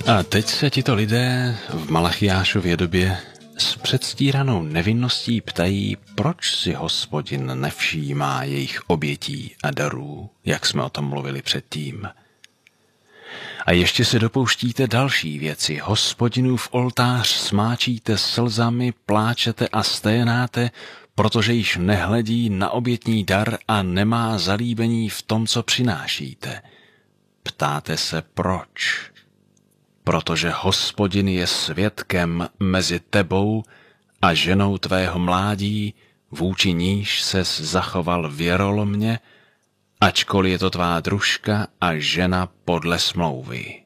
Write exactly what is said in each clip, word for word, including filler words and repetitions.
A teď se tito lidé v Malachiášově době s předstíranou nevinností ptají, proč si Hospodin nevšímá jejich obětí a darů, jak jsme o tom mluvili předtím. A ještě se dopouštíte další věci. Hospodinův oltář smáčíte slzami, pláčete a sténáte, protože již nehledí na obětní dar a nemá zalíbení v tom, co přinášíte. Ptáte se proč? Protože Hospodin je svědkem mezi tebou a ženou tvého mládí, vůči níž ses zachoval věrolomně, ačkoliv je to tvá družka a žena podle smlouvy.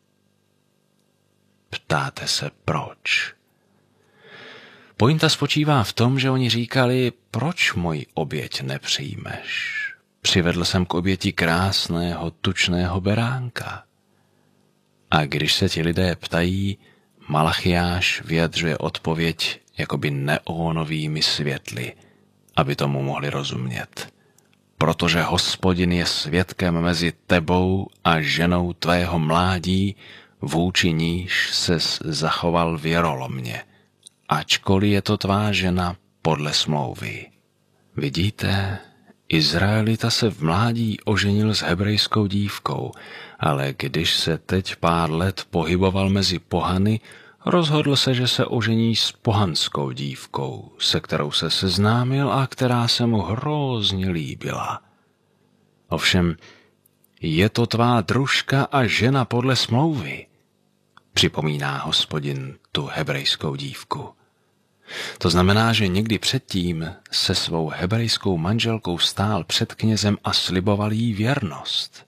Ptáte se proč? Pointa spočívá v tom, že oni říkali, proč moji oběť nepřijmeš? Přivedl jsem k oběti krásného, tučného beránka. A když se ti lidé ptají, Malachiáš vyjadřuje odpověď jakoby neónovými světly, aby tomu mohli rozumět. Protože Hospodin je svědkem mezi tebou a ženou tvého mládí, vůči níž ses zachoval věrolomně, ačkoliv je to tvá žena podle smlouvy. Vidíte, Izraelita se v mládí oženil s hebrejskou dívkou, ale když se teď pár let pohyboval mezi pohany, rozhodl se, že se ožení s pohanskou dívkou, se kterou se seznámil a která se mu hrozně líbila. Ovšem, je to tvá družka a žena podle smlouvy, připomíná Hospodin tu hebrejskou dívku. To znamená, že někdy předtím se svou hebrejskou manželkou stál před knězem a sliboval jí věrnost.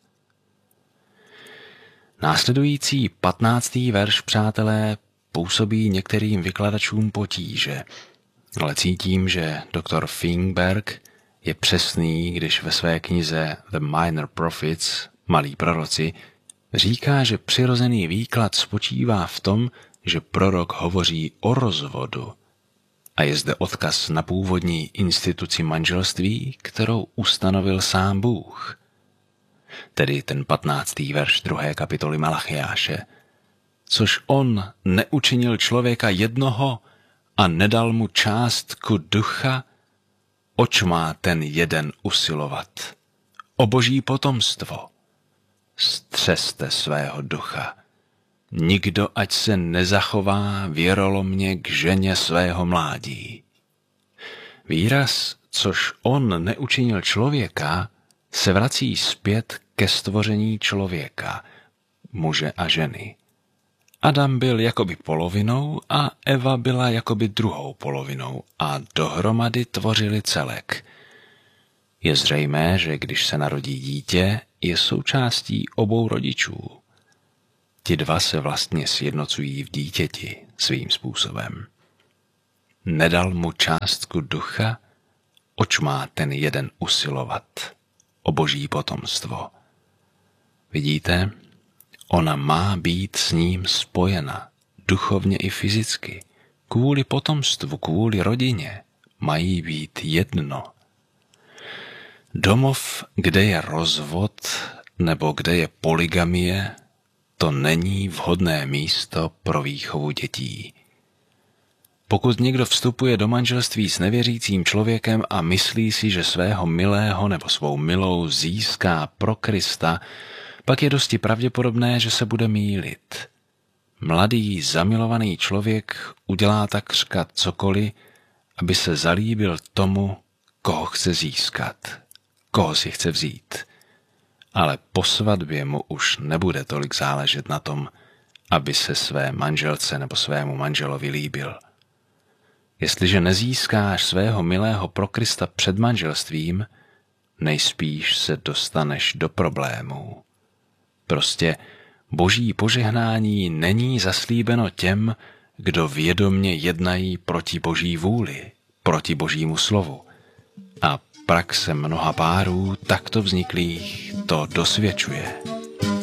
Následující patnáctý verš, přátelé, působí některým vykladačům potíže, ale cítím, že doktor Fingberg je přesný, když ve své knize The Minor Prophets, Malí proroci, říká, že přirozený výklad spočívá v tom, že prorok hovoří o rozvodu a je zde odkaz na původní instituci manželství, kterou ustanovil sám Bůh. Tedy ten patnáctý verš druhé kapitoly Malachiáše. Což on neučinil člověka jednoho a nedal mu částku ducha, oč má ten jeden usilovat? O boží potomstvo. Střeste svého ducha. Nikdo ať se nezachová věrolomně k ženě svého mládí. Výraz, což on neučinil člověka, se vrací zpět ke stvoření člověka, muže a ženy. Adam byl jakoby polovinou a Eva byla jakoby druhou polovinou a dohromady tvořili celek. Je zřejmé, že když se narodí dítě, je součástí obou rodičů. Ti dva se vlastně sjednocují v dítěti svým způsobem. Nedal mu částku ducha, oč má ten jeden usilovat? O boží potomstvo. Vidíte, ona má být s ním spojena, duchovně i fyzicky. Kvůli potomstvu, kvůli rodině mají být jedno. Domov, kde je rozvod nebo kde je polygamie, to není vhodné místo pro výchovu dětí. Pokud někdo vstupuje do manželství s nevěřícím člověkem a myslí si, že svého milého nebo svou milou získá pro Krista, pak je dosti pravděpodobné, že se bude mýlit. Mladý, zamilovaný člověk udělá takřka cokoliv, aby se zalíbil tomu, koho chce získat, koho si chce vzít. Ale po svatbě mu už nebude tolik záležet na tom, aby se své manželce nebo svému manželovi líbil. Jestliže nezískáš svého milého pro Krista před manželstvím, nejspíš se dostaneš do problémů. Prostě boží požehnání není zaslíbeno těm, kdo vědomně jednají proti boží vůli, proti božímu slovu. A praxe mnoha párů takto vzniklých to dosvědčuje.